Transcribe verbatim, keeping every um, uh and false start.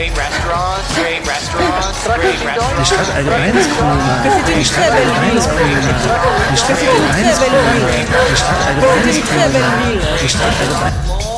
Great restaurants, great restaurants, great restaurants. Die Stadt allgemein ist cool, Mann. Die Stadt allgemein ist cool, Mann. Die Stadt allgemein ist cool, Mann. Die Stadt allgemein ist cool, Mann. Die Stadt allgemein.